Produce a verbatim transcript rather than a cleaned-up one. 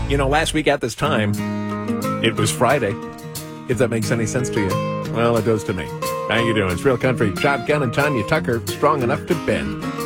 You know, last week at this time, it was Friday. If that makes any sense to you. Well, it does to me. How you doing? It's Real Country. Shotgun and Tanya Tucker, strong enough to bend.